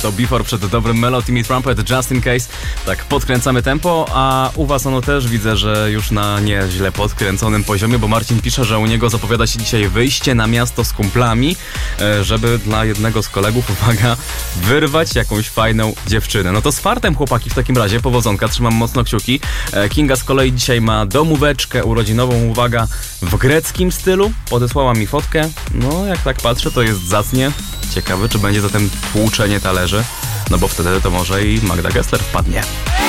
To Before przed dobrym Melo, Timmy Trumpet, Just In Case. Tak, podkręcamy tempo, a u was ono też widzę, że już na nieźle podkręconym poziomie, bo Marcin pisze, że u niego zapowiada się dzisiaj wyjście na miasto z kumplami, żeby dla jednego z kolegów, uwaga, wyrwać jakąś fajną dziewczynę. No to z fartem, chłopaki, w takim razie, powodzonka, trzymam mocno kciuki. Kinga z kolei dzisiaj ma domóweczkę urodzinową, uwaga, w greckim stylu. Podesłała mi fotkę, no jak tak patrzę, to jest zacnie. Ciekawe, czy będzie zatem tłuczenie talerzy, no bo wtedy to może i Magda Gessler wpadnie.